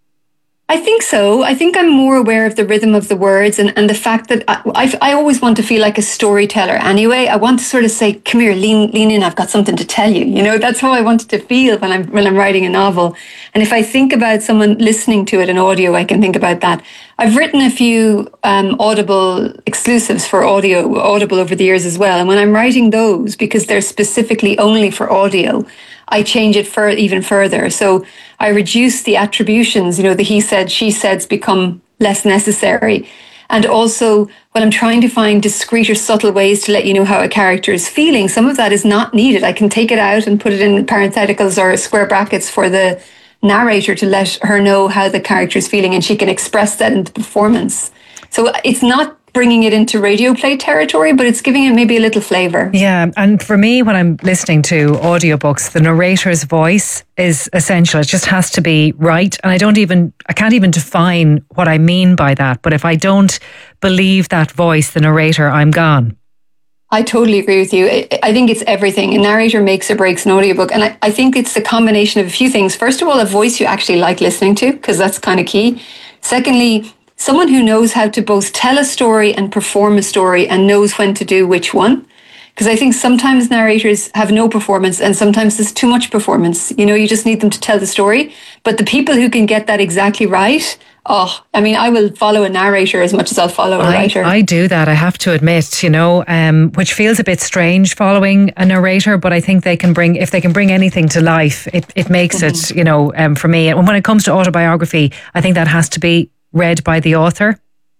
I think so. I think I'm more aware of the rhythm of the words and, and the fact that I, I, I always want to feel like a storyteller anyway. I want to sort of say, come here, lean lean in, I've got something to tell you. You know, that's how I want it to feel when I'm when I'm writing a novel. And if I think about someone listening to it in audio, I can think about that. I've written a few um, Audible exclusives for audio, Audible over the years as well. And when I'm writing those, because they're specifically only for audio, I change it for even further. So I reduce the attributions, you know, the he said, she said's become less necessary. And also when I'm trying to find discreet or subtle ways to let you know how a character is feeling, some of that is not needed. I can take it out and put it in parentheticals or square brackets for the narrator to let her know how the character is feeling, and she can express that in the performance. So it's not bringing it into radio play territory, but it's giving it maybe a little flavour. Yeah, and for me, when I'm listening to audiobooks, the narrator's voice is essential. It just has to be right. And I don't even, I can't even define what I mean by that. But if I don't believe that voice, the narrator, I'm gone. I totally agree with you. I think it's everything. A narrator makes or breaks an audiobook. And I, I think it's the combination of a few things. First of all, a voice you actually like listening to, because that's kind of key. Secondly, someone who knows how to both tell a story and perform a story and knows when to do which one. Because I think sometimes narrators have no performance and sometimes there's too much performance. You know, you just need them to tell the story. But the people who can get that exactly right, oh, I mean, I will follow a narrator as much as I'll follow a I, writer. I do that, I have to admit, you know, um, which feels a bit strange following a narrator, but I think they can bring, if they can bring anything to life, it, it makes mm-hmm. it, you know, um, for me. And when it comes to autobiography, I think that has to be read by the author.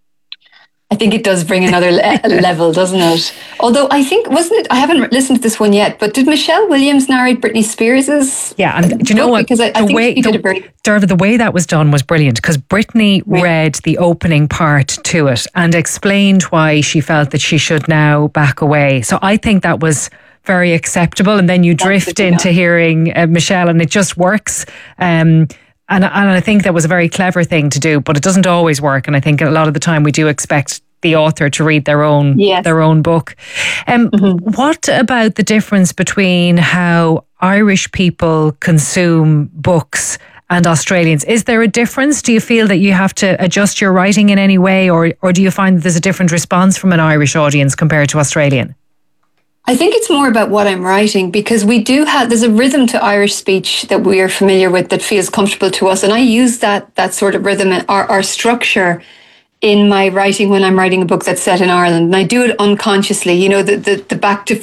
I think it does bring another le- level, doesn't it? Although I think, wasn't it, I haven't listened to this one yet, but did Michelle Williams narrate Britney Spears's? Yeah, and do you know book? what? Because I, I the think way, she did the, a very... Derva, the way that was done was brilliant because Britney Right. read the opening part to it and explained why she felt that she should now back away. So I think that was very acceptable. And then you drift into hearing uh, Michelle and it just works. Um, and, and I think that was a very clever thing to do, but it doesn't always work. And I think a lot of the time we do expect the author to read their own Yes. their own book. Um, What about the difference between how Irish people consume books and Australians? Is there a difference? Do you feel that you have to adjust your writing in any way, or or do you find that there's a different response from an Irish audience compared to Australian? I think it's more about what I'm writing because we do have, there's a rhythm to Irish speech that we are familiar with that feels comfortable to us. And I use that that sort of rhythm, our, our structure in my writing when I'm writing a book that's set in Ireland. And I do it unconsciously, you know, the, the, the back to